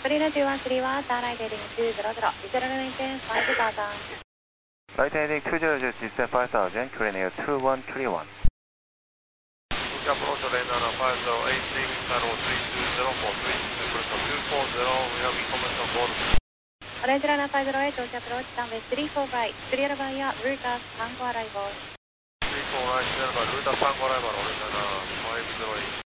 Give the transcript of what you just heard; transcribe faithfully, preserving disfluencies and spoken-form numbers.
Marina two one three one, Tower heading two zero zero, descend maintain five thousand. Right heading two zero zero, descend five thousand, current air two one three one. Approach Lane five zero eight, leaving runway three two zero four, switch to pressure two four zero, we have information on board. Orange runner five zero eight, Tokyo approach, runway three four right, clear via Ruta Tango arrival. three four right, clear by Ruta Tango arrival, Orange runner five zero eight.